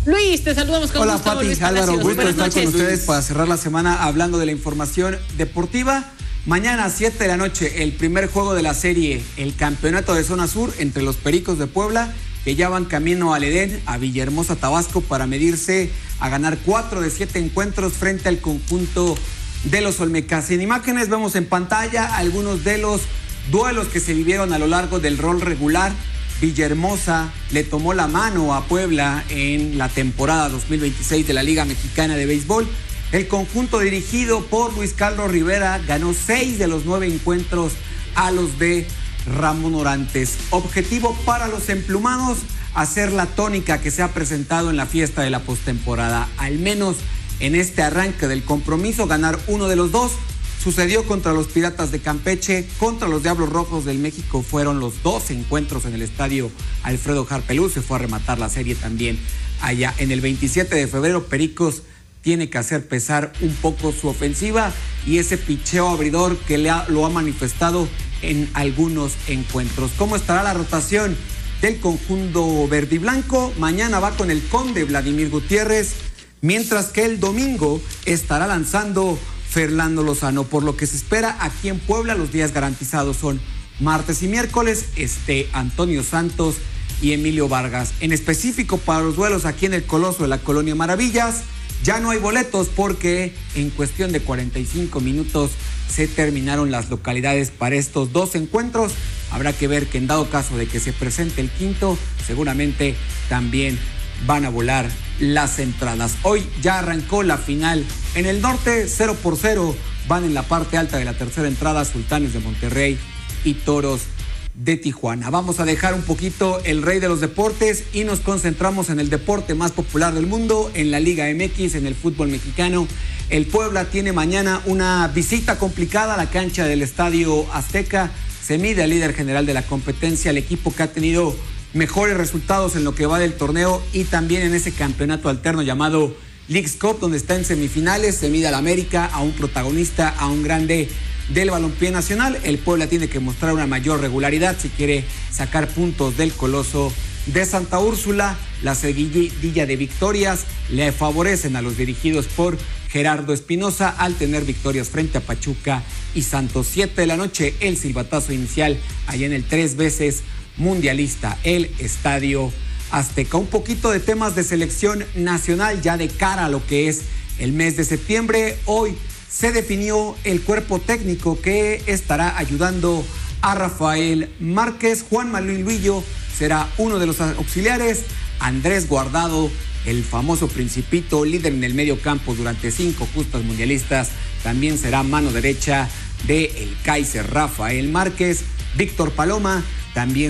Luis, te saludamos con Hola, gusto. Pati, Luis Álvaro, Palacios. gusto Buenas estar con noches. ustedes para cerrar la semana hablando de la información deportiva. Mañana a 7 de la noche, el primer juego de la serie, el campeonato de zona sur entre los Pericos de Puebla, que ya van camino al Edén, a Villahermosa, Tabasco, para medirse a ganar 4 de 7 encuentros frente al conjunto de los Olmecas. En imágenes vemos en pantalla algunos de los duelos que se vivieron a lo largo del rol regular. Villahermosa le tomó la mano a Puebla en la temporada 2026 de la Liga Mexicana de Béisbol. El conjunto dirigido por Luis Carlos Rivera ganó 6 de los 9 encuentros a los de Ramón Orantes. Objetivo para los emplumados, hacer la tónica que se ha presentado en la fiesta de la postemporada. Al menos en este arranque del compromiso, ganar uno de los dos. Sucedió contra los Piratas de Campeche, contra los Diablos Rojos del México. Fueron los 2 encuentros en el estadio Alfredo Harpelú. Se fue a rematar la serie también allá. En el 27 de febrero, Pericos tiene que hacer pesar un poco su ofensiva y ese picheo abridor que lo ha manifestado en algunos encuentros. ¿Cómo estará la rotación del conjunto verde y blanco? Mañana va con el Conde Vladimir Gutiérrez, mientras que el domingo estará lanzando Fernando Lozano. Por lo que se espera aquí en Puebla, los días garantizados son martes y miércoles, Antonio Santos y Emilio Vargas. En específico para los duelos aquí en el Coloso de la Colonia Maravillas, ya no hay boletos porque en cuestión de 45 minutos se terminaron las localidades para estos dos encuentros. Habrá que ver que en dado caso de que se presente el quinto, seguramente también van a volar las entradas. Hoy ya arrancó la final en el norte, 0-0. Van en la parte alta de la tercera entrada Sultanes de Monterrey y Toros de Tijuana. Vamos a dejar un poquito el rey de los deportes y nos concentramos en el deporte más popular del mundo, en la Liga MX, en el fútbol mexicano. El Puebla tiene mañana una visita complicada a la cancha del Estadio Azteca. Se mide al líder general de la competencia, el equipo que ha tenido mejores resultados en lo que va del torneo y también en ese campeonato alterno llamado Leagues Cup, donde está en semifinales. Se mide al América, a un protagonista, a un grande del balompié nacional. El Puebla tiene que mostrar una mayor regularidad si quiere sacar puntos del Coloso de Santa Úrsula. La seguidilla de victorias le favorecen a los dirigidos por Gerardo Espinosa al tener victorias frente a Pachuca y Santos. 7 de la noche, el silbatazo inicial allá en el 3 veces mundialista, el Estadio Azteca. Un poquito de temas de selección nacional ya de cara a lo que es el mes de septiembre. Hoy se definió el cuerpo técnico que estará ayudando a Rafael Márquez. Juan Manuel Luillo será uno de los auxiliares. Andrés Guardado, el famoso Principito, líder en el medio campo durante 5 justas mundialistas, también será mano derecha de el Kaiser Rafael Márquez. Víctor Paloma también